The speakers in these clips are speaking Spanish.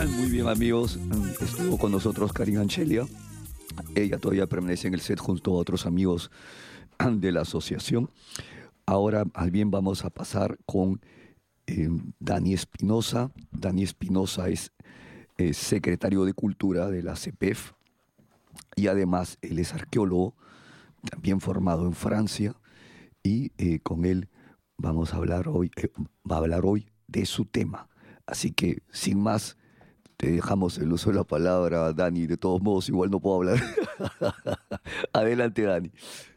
Muy bien, amigos. Estuvo con nosotros Karin Anchelia. Ella todavía permanece en el set junto a otros amigos de la asociación. Ahora, más bien, vamos a pasar con Dani Espinosa. Dani Espinosa es secretario de Cultura de la CEPEF y además él es arqueólogo, también formado en Francia, y con él vamos a hablar hoy, va a hablar hoy de su tema. Así que, sin más, te dejamos el uso de la palabra, Dani. De todos modos, igual no puedo hablar. Adelante, Dani.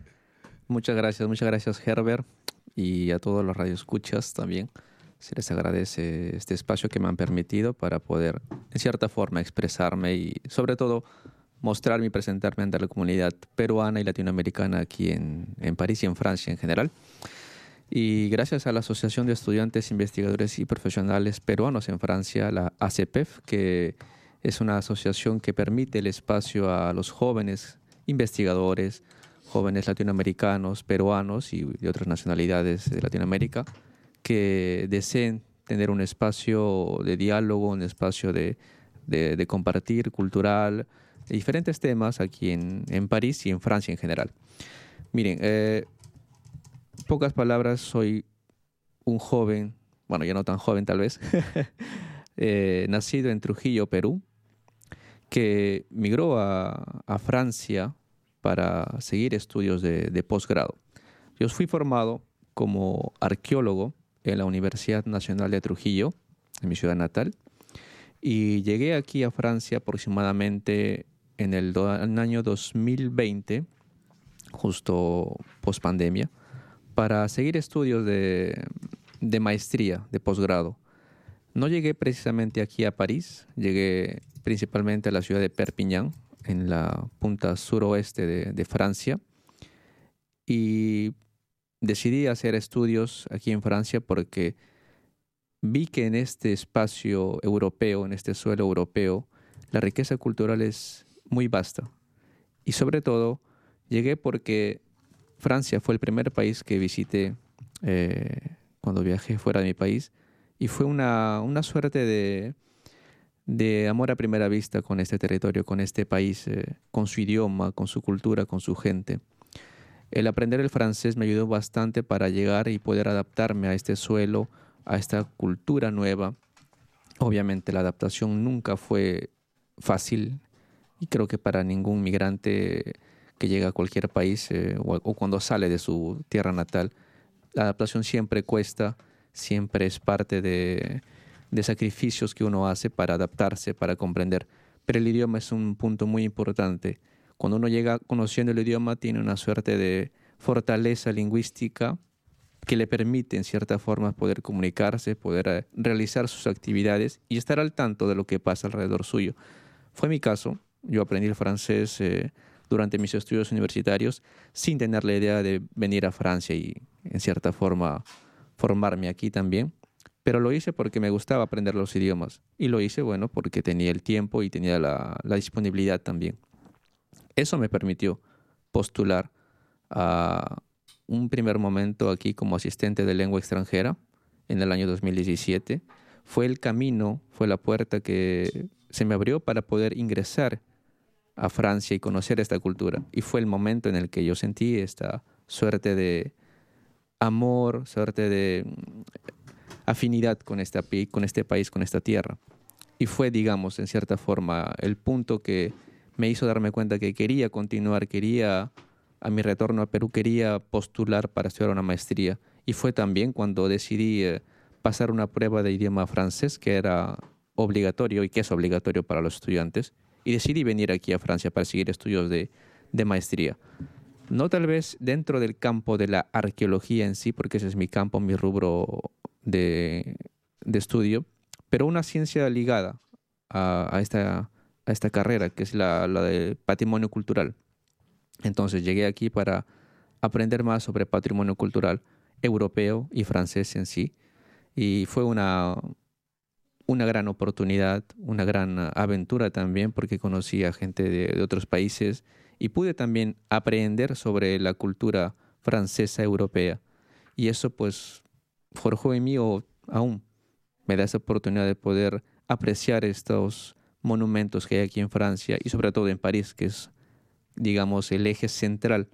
Muchas gracias Herbert y a todos los radioescuchas también. Se les agradece este espacio que me han permitido para poder, en cierta forma, expresarme y, sobre todo, mostrarme y presentarme ante la comunidad peruana y latinoamericana aquí en París y en Francia en general. Y gracias a la Asociación de Estudiantes, Investigadores y Profesionales Peruanos en Francia, la ACPEF, que es una asociación que permite el espacio a los jóvenes investigadores, jóvenes latinoamericanos, peruanos y de otras nacionalidades de Latinoamérica, que deseen tener un espacio de diálogo, un espacio de compartir cultural, de diferentes temas aquí en París y en Francia en general. Miren, pocas palabras, soy un joven, bueno, ya no tan joven tal vez, nacido en Trujillo, Perú, que migró a Francia para seguir estudios de posgrado. Yo fui formado como arqueólogo en la Universidad Nacional de Trujillo, en mi ciudad natal, y llegué aquí a Francia aproximadamente en el año 2020, justo post pandemia, para seguir estudios de maestría, de posgrado. No llegué precisamente aquí a París, llegué principalmente a la ciudad de Perpiñán, en la punta suroeste de Francia, y decidí hacer estudios aquí en Francia porque vi que en este espacio europeo, en este suelo europeo, la riqueza cultural es muy vasta. Y sobre todo, llegué porque Francia fue el primer país que visité cuando viajé fuera de mi país y fue una suerte de amor a primera vista con este territorio, con este país, con su idioma, con su cultura, con su gente. El aprender el francés me ayudó bastante para llegar y poder adaptarme a este suelo, a esta cultura nueva. Obviamente la adaptación nunca fue fácil y creo que para ningún migrante que llega a cualquier país o cuando sale de su tierra natal, la adaptación siempre cuesta, siempre es parte de sacrificios que uno hace para adaptarse, para comprender. Pero el idioma es un punto muy importante. Cuando uno llega conociendo el idioma, tiene una suerte de fortaleza lingüística que le permite, en cierta forma, poder comunicarse, poder realizar sus actividades y estar al tanto de lo que pasa alrededor suyo. Fue mi caso. Yo aprendí el francés durante mis estudios universitarios sin tener la idea de venir a Francia y, en cierta forma, formarme aquí también. Pero lo hice porque me gustaba aprender los idiomas. Y lo hice, bueno, porque tenía el tiempo y tenía la disponibilidad también. Eso me permitió postular a un primer momento aquí como asistente de lengua extranjera en el año 2017. Fue el camino, fue la puerta que se me abrió para poder ingresar a Francia y conocer esta cultura. Y fue el momento en el que yo sentí esta suerte de amor, suerte de afinidad con este país, con esta tierra. Y fue, digamos, en cierta forma, el punto que me hizo darme cuenta que quería continuar, a mi retorno a Perú, quería postular para estudiar una maestría. Y fue también cuando decidí pasar una prueba de idioma francés, que era obligatorio y que es obligatorio para los estudiantes. Y decidí venir aquí a Francia para seguir estudios de maestría. No tal vez dentro del campo de la arqueología en sí, porque ese es mi campo, mi rubro de estudio, pero una ciencia ligada a esta carrera, que es la de patrimonio cultural. Entonces llegué aquí para aprender más sobre patrimonio cultural europeo y francés en sí, y fue una gran oportunidad, una gran aventura también, porque conocí a gente de otros países y pude también aprender sobre la cultura francesa europea. Y eso pues forjó en mí, o aún me da esa oportunidad de poder apreciar estos monumentos que hay aquí en Francia y sobre todo en París, que es, digamos, el eje central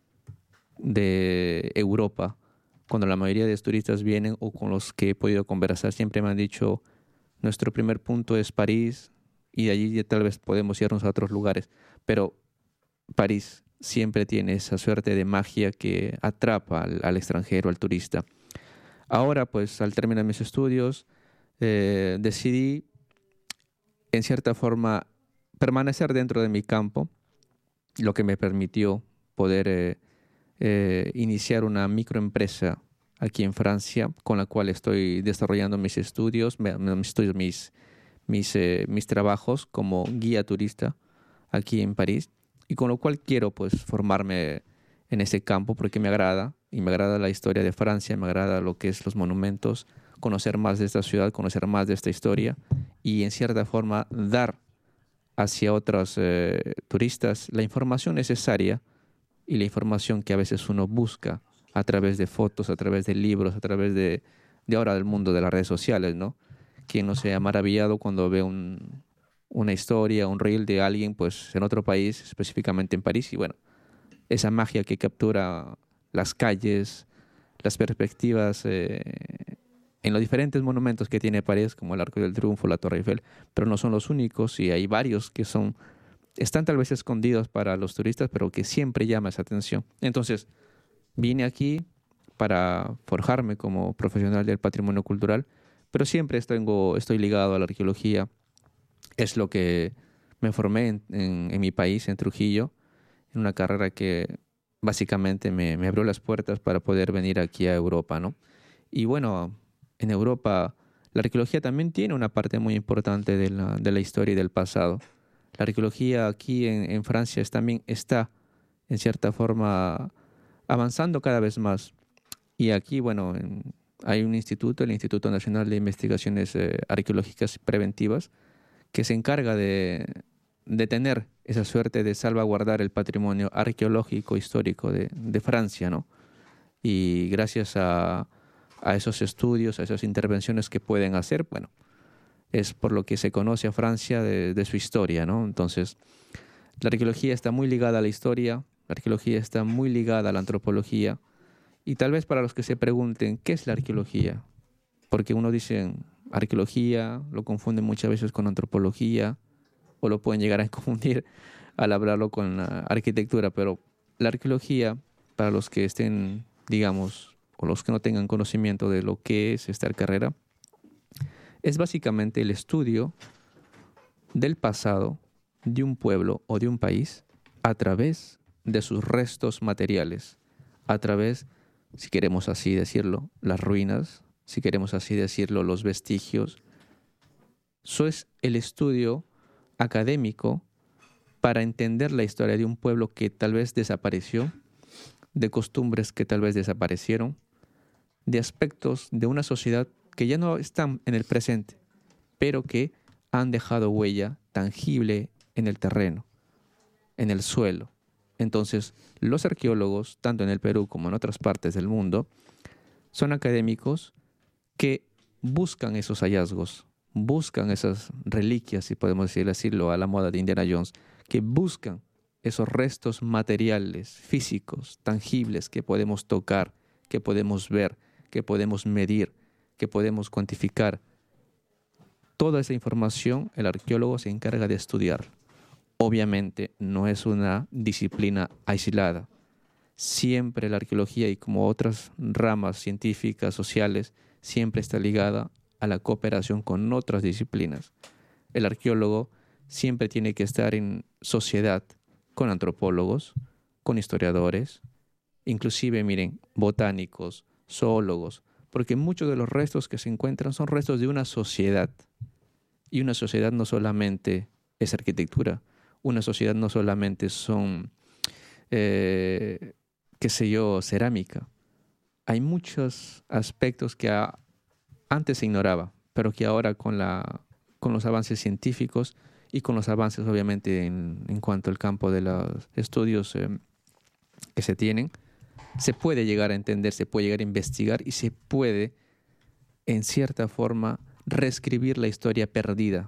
de Europa. Cuando la mayoría de los turistas vienen o con los que he podido conversar, siempre me han dicho, nuestro primer punto es París y de allí ya tal vez podemos irnos a otros lugares. Pero París siempre tiene esa suerte de magia que atrapa al extranjero, al turista. Ahora, pues, al terminar mis estudios, decidí, en cierta forma, permanecer dentro de mi campo, lo que me permitió poder iniciar una microempresa aquí en Francia, con la cual estoy desarrollando mis estudios, mis trabajos como guía turista aquí en París, y con lo cual quiero pues formarme en ese campo porque me agrada, y me agrada la historia de Francia, me agrada lo que es los monumentos, conocer más de esta ciudad, conocer más de esta historia, y en cierta forma dar hacia otros turistas la información necesaria y la información que a veces uno busca a través de fotos, a través de libros, a través de ahora del mundo de las redes sociales, ¿no? Quien no se ha maravillado cuando ve una historia, un reel de alguien pues en otro país, específicamente en París, y bueno, esa magia que captura las calles, las perspectivas en los diferentes monumentos que tiene París, como el Arco del Triunfo, la Torre Eiffel, pero no son los únicos y hay varios que están tal vez escondidos para los turistas, pero que siempre llama esa atención. Entonces, vine aquí para forjarme como profesional del patrimonio cultural, pero siempre estoy ligado a la arqueología. Es lo que me formé en mi país, en Trujillo, en una carrera que básicamente me abrió las puertas para poder venir aquí a Europa, ¿no? Y bueno, en Europa la arqueología también tiene una parte muy importante de la historia y del pasado. La arqueología aquí en Francia también está, en cierta forma, avanzando cada vez más. Y aquí, bueno, hay un instituto, el Instituto Nacional de Investigaciones Arqueológicas Preventivas, que se encarga de tener esa suerte de salvaguardar el patrimonio arqueológico histórico de Francia, ¿no? Y gracias a esos estudios, a esas intervenciones que pueden hacer, bueno, es por lo que se conoce a Francia de su historia, ¿no? Entonces, la arqueología está muy ligada a la historia, la arqueología está muy ligada a la antropología, y tal vez para los que se pregunten, ¿qué es la arqueología? Porque uno dice arqueología, lo confunden muchas veces con antropología, o lo pueden llegar a confundir al hablarlo con la arquitectura, pero la arqueología, para los que estén, digamos, o los que no tengan conocimiento de lo que es esta carrera, es básicamente el estudio del pasado de un pueblo o de un país a través de sus restos materiales, a través, si queremos así decirlo, las ruinas, si queremos así decirlo, los vestigios. Eso es el estudio académico para entender la historia de un pueblo que tal vez desapareció, de costumbres que tal vez desaparecieron, de aspectos de una sociedad que ya no están en el presente, pero que han dejado huella tangible en el terreno, en el suelo. Entonces, los arqueólogos, tanto en el Perú como en otras partes del mundo, son académicos que buscan esos hallazgos, buscan esas reliquias, si podemos decirlo a la moda de Indiana Jones, que buscan esos restos materiales, físicos, tangibles, que podemos tocar, que podemos ver, que podemos medir, que podemos cuantificar. Toda esa información el arqueólogo se encarga de estudiar. Obviamente no es una disciplina aislada. Siempre la arqueología, y como otras ramas científicas, sociales, siempre está ligada a la cooperación con otras disciplinas. El arqueólogo siempre tiene que estar en sociedad con antropólogos, con historiadores, inclusive, miren, botánicos, zoólogos, porque muchos de los restos que se encuentran son restos de una sociedad. Y una sociedad no solamente es arquitectura, una sociedad no solamente son, qué sé yo, cerámica. Hay muchos aspectos que antes se ignoraba, pero que ahora con los avances científicos y con los avances obviamente en cuanto al campo de los estudios que se tienen, se puede llegar a entender, se puede llegar a investigar y se puede, en cierta forma, reescribir la historia perdida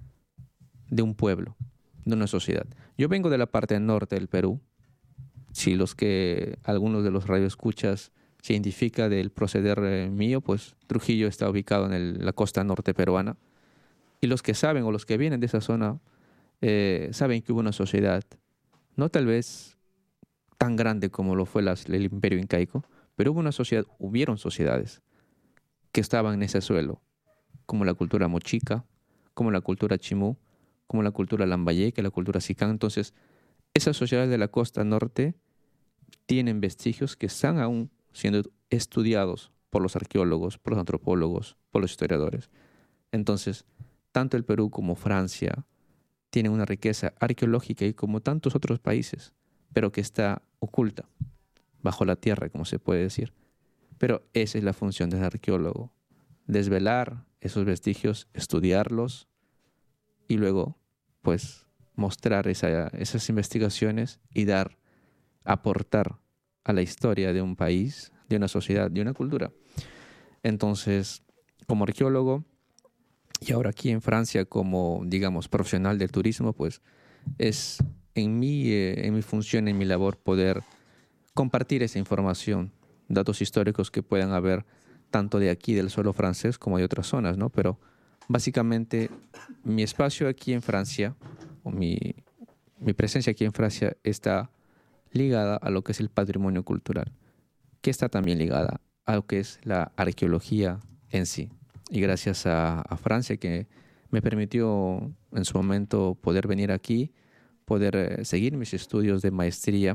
de un pueblo, de una sociedad. Yo vengo de la parte norte del Perú. Si algunos de los radioescuchas se identifica del proceder mío, pues Trujillo está ubicado en la costa norte peruana. Y los que saben o los que vienen de esa zona saben que hubo una sociedad, no tal vez tan grande como lo fue el imperio incaico, pero hubieron sociedades que estaban en ese suelo, como la cultura mochica, como la cultura chimú, como la cultura lambayeque, la cultura sicán. Entonces, esas sociedades de la costa norte tienen vestigios que están aún siendo estudiados por los arqueólogos, por los antropólogos, por los historiadores. Entonces, tanto el Perú como Francia tienen una riqueza arqueológica y como tantos otros países, pero que está oculta, bajo la tierra, como se puede decir. Pero esa es la función del arqueólogo, desvelar esos vestigios, estudiarlos y luego, pues, mostrar esas investigaciones y aportar a la historia de un país, de una sociedad, de una cultura. Entonces, como arqueólogo y ahora aquí en Francia como, digamos, profesional del turismo, pues es en mi función, en mi labor, poder compartir esa información, datos históricos que puedan haber tanto de aquí, del suelo francés, como de otras zonas, ¿no? Pero básicamente mi espacio aquí en Francia, o mi presencia aquí en Francia está ligada a lo que es el patrimonio cultural, que está también ligada a lo que es la arqueología en sí. Y gracias a Francia que me permitió en su momento poder venir aquí, poder seguir mis estudios de maestría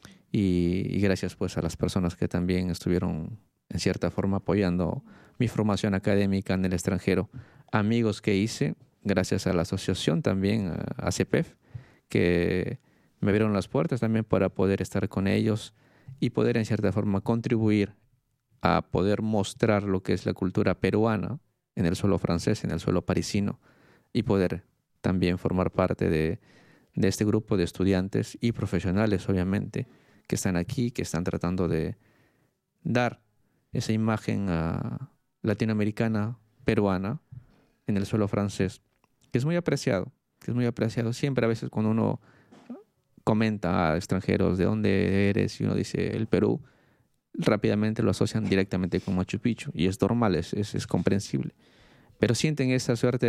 y gracias pues a las personas que también estuvieron en cierta forma apoyando mi formación académica en el extranjero. Amigos que hice gracias a la asociación también, a CEPEF, que me abrieron las puertas también para poder estar con ellos y poder en cierta forma contribuir a poder mostrar lo que es la cultura peruana en el suelo francés, en el suelo parisino, y poder también formar parte de este grupo de estudiantes y profesionales, obviamente, que están aquí, que están tratando de dar esa imagen latinoamericana, peruana, en el suelo francés, que es muy apreciado, Siempre a veces cuando uno comenta a extranjeros de dónde eres y uno dice el Perú, rápidamente lo asocian directamente con Machu Picchu y es normal, es comprensible. Pero sienten esa suerte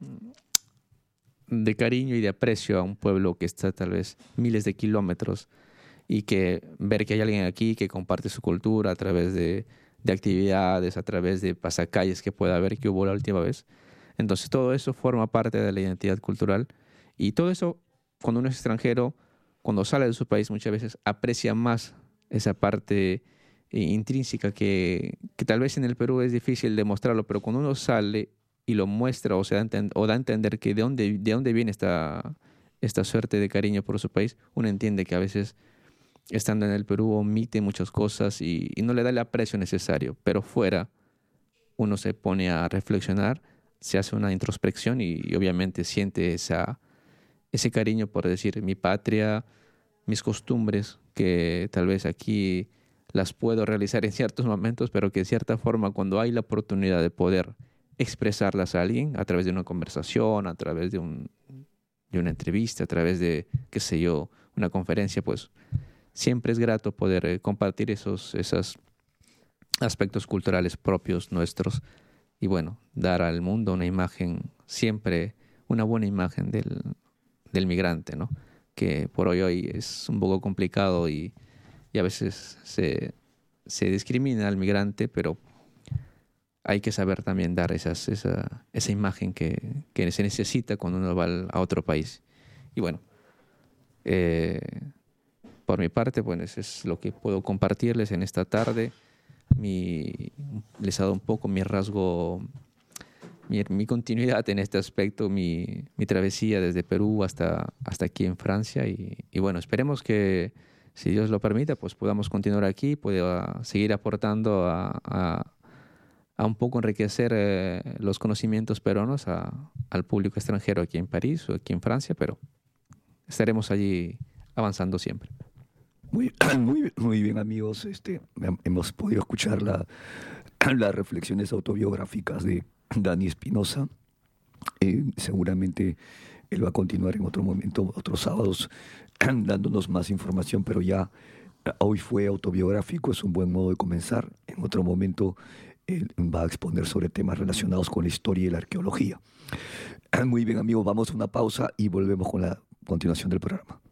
de cariño y de aprecio a un pueblo que está tal vez miles de kilómetros y que ver que hay alguien aquí que comparte su cultura a través de actividades, a través de pasacalles que pueda haber que hubo la última vez. Entonces todo eso forma parte de la identidad cultural y todo eso cuando uno es extranjero, cuando sale de su país muchas veces aprecia más esa parte intrínseca que tal vez en el Perú es difícil demostrarlo, pero cuando uno sale y lo muestra o da a entender que de dónde viene esta suerte de cariño por su país, uno entiende que a veces estando en el Perú omite muchas cosas y no le da el aprecio necesario, pero fuera uno se pone a reflexionar, se hace una introspección y obviamente siente ese cariño por decir mi patria, mis costumbres, que tal vez aquí las puedo realizar en ciertos momentos, pero que de cierta forma cuando hay la oportunidad de poder expresarlas a alguien a través de una conversación, a través de una entrevista, a través de, qué sé yo, una conferencia, pues siempre es grato poder compartir esos aspectos culturales propios nuestros y bueno, dar al mundo una imagen, siempre una buena imagen del migrante, ¿no? Que por hoy es un poco complicado y a veces se discrimina al migrante, pero hay que saber también dar esa imagen que se necesita cuando uno va a otro país. Y bueno, por mi parte, bueno, eso es lo que puedo compartirles en esta tarde. Les ha dado un poco mi rasgo, mi continuidad en este aspecto, mi travesía desde Perú hasta aquí en Francia. Y bueno, esperemos que, si Dios lo permite, pues podamos continuar aquí, pueda seguir aportando a un poco enriquecer los conocimientos peruanos al público extranjero aquí en París o aquí en Francia, pero estaremos allí avanzando siempre. Muy bien, amigos. Hemos podido escuchar las reflexiones autobiográficas de Dani Espinosa. Seguramente él va a continuar en otro momento, otros sábados, dándonos más información, pero ya hoy fue autobiográfico, es un buen modo de comenzar. En otro momento él va a exponer sobre temas relacionados con la historia y la arqueología. Muy bien, amigos, vamos a una pausa y volvemos con la continuación del programa.